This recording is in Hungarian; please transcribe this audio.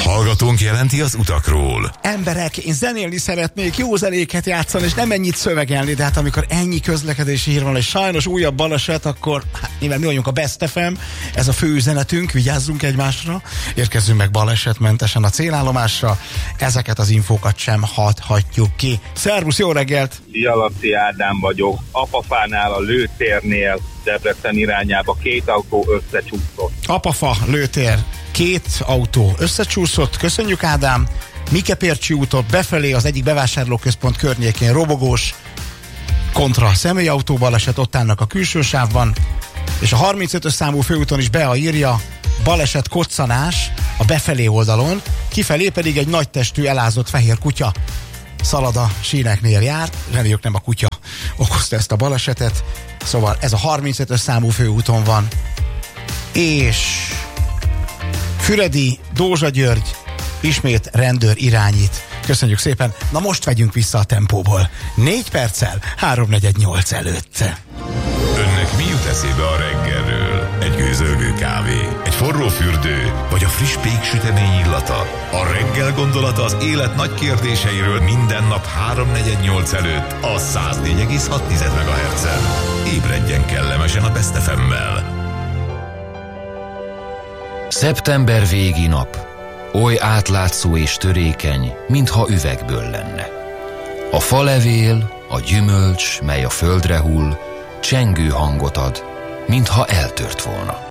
Hallgatónk jelenti az utakról. Emberek, én zenélni szeretnék, jó zenéket játszani, és nem ennyit szövegelni, de hát amikor ennyi közlekedési hír van, és sajnos újabb baleset, akkor nyilván mi vagyunk a Best FM, ez a fő üzenetünk, vigyázzunk egymásra, érkezzünk meg balesetmentesen a célállomásra, ezeket az infókat sem hagyhatjuk ki. Szervusz, jó reggelt! Jalaci Ádám vagyok, Apafánál a lőtérnél Debrecen irányába 2 autó összecsúszott. Apafa, lőtér, 2 autó összecsúszott, köszönjük Ádám. Mikepércsi úton befelé az egyik bevásárlóközpont környékén robogós kontra személyautó baleset, ott állnak a külső sávban, és a 35-ös számú főúton is Bea írja, baleset koccanás a befelé oldalon, kifelé pedig egy nagy testű elázott fehér kutya szalad a síneknél jár, reméljük nem a kutya okozta ezt a balesetet, szóval ez a 35-ös számú főúton van, és Füredi, Dózsa György, ismét rendőr irányít. Köszönjük szépen. Na most vegyünk vissza a tempóból. 4 perccel 3:48 előtt. Önnek mi jut eszébe a reggelről? Egy gőzölgő kávé, egy forró fürdő, vagy a friss péksütemény illata? A reggel gondolata az élet nagy kérdéseiről minden nap 3:48 előtt a 104,6 MHz-en. Ébredjen kellemesen a Best FM-mel. Szeptember végi nap. Oly átlátszó és törékeny, mintha üvegből lenne. A falevél, a gyümölcs, mely a földre hull, csengő hangot ad, mintha eltört volna.